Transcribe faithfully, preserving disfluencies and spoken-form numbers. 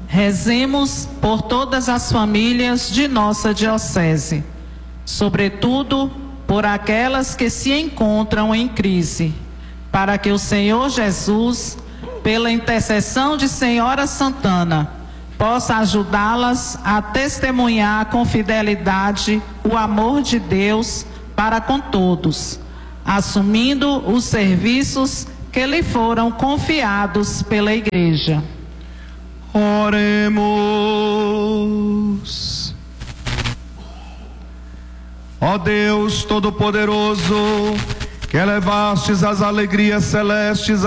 Rezemos por todas as famílias de nossa diocese, sobretudo por aquelas que se encontram em crise, para que o Senhor Jesus, pela intercessão de Senhora Santana, possa ajudá-las a testemunhar com fidelidade o amor de Deus para com todos, assumindo os serviços que lhe foram confiados pela Igreja. Oremos. Ó Deus Todo-Poderoso, que elevastes as alegrias celestes